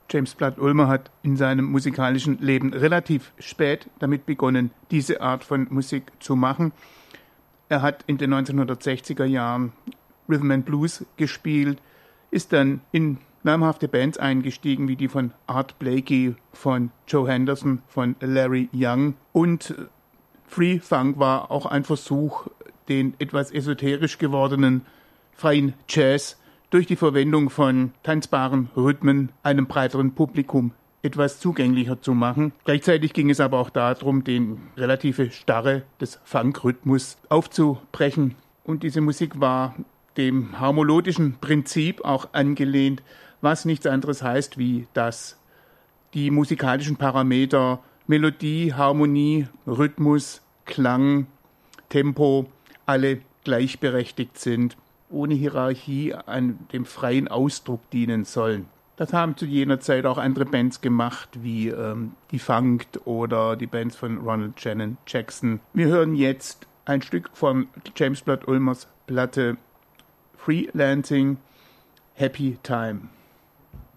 James Blood Ulmer hat in seinem musikalischen Leben relativ spät damit begonnen, diese Art von Musik zu machen. Er hat in den 1960er Jahren Rhythm and Blues gespielt, ist dann in namhafte Bands eingestiegen, wie die von Art Blakey, von Joe Henderson, von Larry Young. Und Free Funk war auch ein Versuch, den etwas esoterisch gewordenen freien Jazz durch die Verwendung von tanzbaren Rhythmen einem breiteren Publikum etwas zugänglicher zu machen. Gleichzeitig ging es aber auch darum, den relative Starre des Funk-Rhythmus aufzubrechen. Und diese Musik war dem harmonischen Prinzip auch angelehnt, was nichts anderes heißt, wie dass die musikalischen Parameter Melodie, Harmonie, Rhythmus, Klang, Tempo alle gleichberechtigt sind, ohne Hierarchie an dem freien Ausdruck dienen sollen. Das haben zu jener Zeit auch andere Bands gemacht, wie die Funked oder die Bands von Ronald Shannon Jackson. Wir hören jetzt ein Stück von James Blood Ulmers Platte Freelancing, Happy Time.